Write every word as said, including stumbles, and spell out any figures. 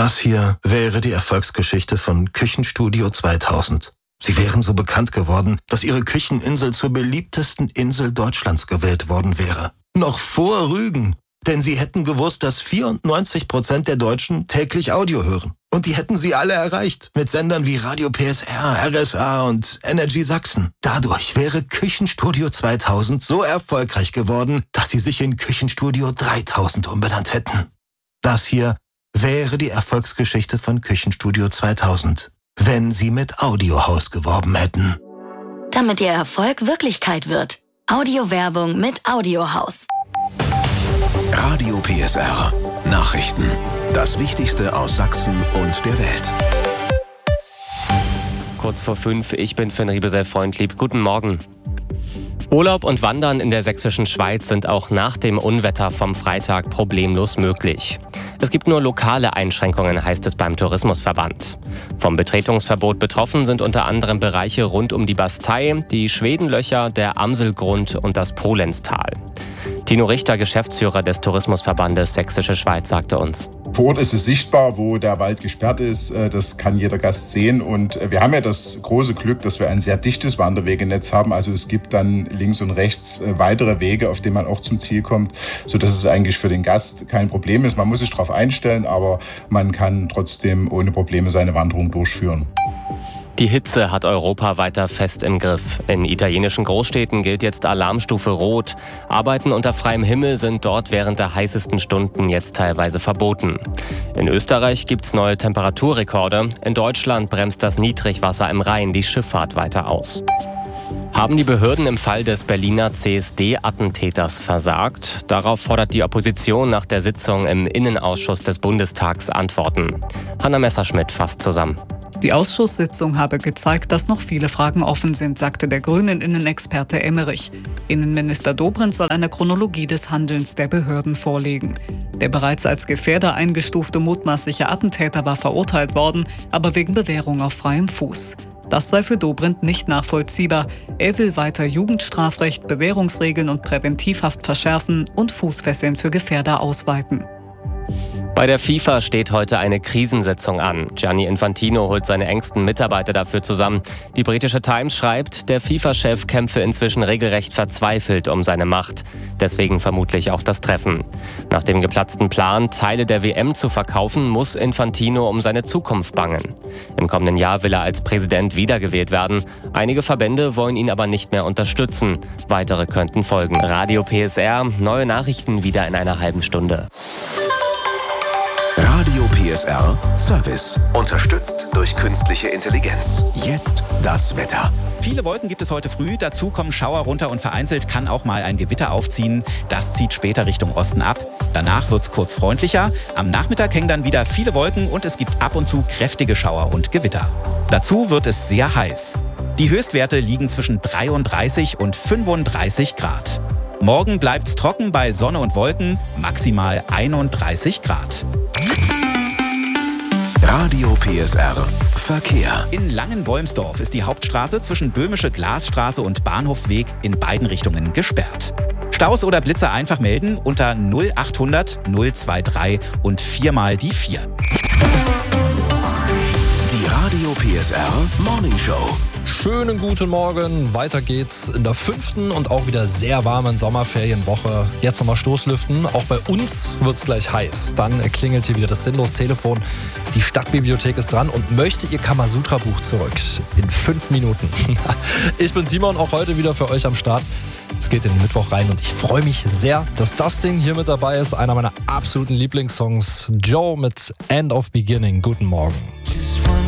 Das hier wäre die Erfolgsgeschichte von Küchenstudio zweitausend. Sie wären so bekannt geworden, dass ihre Kücheninsel zur beliebtesten Insel Deutschlands gewählt worden wäre. Noch vor Rügen. Denn sie hätten gewusst, dass vierundneunzig Prozent der Deutschen täglich Audio hören. Und die hätten sie alle erreicht. Mit Sendern wie Radio P S R, R S A und Energy Sachsen. Dadurch wäre Küchenstudio zweitausend so erfolgreich geworden, dass sie sich in Küchenstudio dreitausend umbenannt hätten. Das hier wäre die Erfolgsgeschichte von Küchenstudio zweitausend, wenn sie mit Audiohaus geworben hätten. Damit ihr Erfolg Wirklichkeit wird. Audiowerbung mit Audiohaus. Radio P S R. Nachrichten. Das Wichtigste aus Sachsen und der Welt. Kurz vor fünf, ich bin Finn Riebesell-Freundlieb. Guten Morgen. Urlaub und Wandern in der sächsischen Schweiz sind auch nach dem Unwetter vom Freitag problemlos möglich. Es gibt nur lokale Einschränkungen, heißt es beim Tourismusverband. Vom Betretungsverbot betroffen sind unter anderem Bereiche rund um die Bastei, die Schwedenlöcher, der Amselgrund und das Polenztal. Tino Richter, Geschäftsführer des Tourismusverbandes Sächsische Schweiz, sagte uns: Vor Ort ist es sichtbar, wo der Wald gesperrt ist. Das kann jeder Gast sehen. Und wir haben ja das große Glück, dass wir ein sehr dichtes Wanderwegenetz haben. Also es gibt dann links und rechts weitere Wege, auf denen man auch zum Ziel kommt, sodass es eigentlich für den Gast kein Problem ist. Man muss sich darauf einstellen, aber man kann trotzdem ohne Probleme seine Wanderung durchführen. Die Hitze hat Europa weiter fest im Griff. In italienischen Großstädten gilt jetzt Alarmstufe Rot. Arbeiten unter freiem Himmel sind dort während der heißesten Stunden jetzt teilweise verboten. In Österreich gibt's neue Temperaturrekorde. In Deutschland bremst das Niedrigwasser im Rhein die Schifffahrt weiter aus. Haben die Behörden im Fall des Berliner C S D-Attentäters versagt? Darauf fordert die Opposition nach der Sitzung im Innenausschuss des Bundestags Antworten. Hanna Messerschmidt fasst zusammen. Die Ausschusssitzung habe gezeigt, dass noch viele Fragen offen sind, sagte der Grünen-Innenexperte Emmerich. Innenminister Dobrindt soll eine Chronologie des Handelns der Behörden vorlegen. Der bereits als Gefährder eingestufte mutmaßliche Attentäter war verurteilt worden, aber wegen Bewährung auf freiem Fuß. Das sei für Dobrindt nicht nachvollziehbar. Er will weiter Jugendstrafrecht, Bewährungsregeln und Präventivhaft verschärfen und Fußfesseln für Gefährder ausweiten. Bei der FIFA steht heute eine Krisensitzung an. Gianni Infantino holt seine engsten Mitarbeiter dafür zusammen. Die britische Times schreibt, der FIFA-Chef kämpfe inzwischen regelrecht verzweifelt um seine Macht. Deswegen vermutlich auch das Treffen. Nach dem geplatzten Plan, Teile der W M zu verkaufen, muss Infantino um seine Zukunft bangen. Im kommenden Jahr will er als Präsident wiedergewählt werden. Einige Verbände wollen ihn aber nicht mehr unterstützen. Weitere könnten folgen. Radio P S R, neue Nachrichten wieder in einer halben Stunde. Radio P S R Service. Unterstützt durch künstliche Intelligenz. Jetzt das Wetter. Viele Wolken gibt es heute früh, dazu kommen Schauer runter und vereinzelt kann auch mal ein Gewitter aufziehen. Das zieht später Richtung Osten ab. Danach wird es kurz freundlicher. Am Nachmittag hängen dann wieder viele Wolken und es gibt ab und zu kräftige Schauer und Gewitter. Dazu wird es sehr heiß. Die Höchstwerte liegen zwischen dreiunddreißig und fünfunddreißig Grad. Morgen bleibt's trocken bei Sonne und Wolken, maximal einunddreißig Grad. Radio P S R Verkehr. In Langenwolmsdorf ist die Hauptstraße zwischen Böhmische Glasstraße und Bahnhofsweg in beiden Richtungen gesperrt. Staus oder Blitzer einfach melden unter null achthundert null dreiundzwanzig und viermal die vier. Die Radio P S R Morning Show. Schönen guten Morgen. Weiter geht's in der fünften und auch wieder sehr warmen Sommerferienwoche. Jetzt nochmal Stoßlüften. Auch bei uns wird's gleich heiß. Dann klingelt hier wieder das Sinnlos-Telefon. Die Stadtbibliothek ist dran und möchte ihr Kamasutra-Buch zurück. In fünf Minuten. Ich bin Simon, auch heute wieder für euch am Start. Es geht in den Mittwoch rein und ich freue mich sehr, dass das Ding hier mit dabei ist. Einer meiner absoluten Lieblingssongs. Joe mit End of Beginning. Guten Morgen.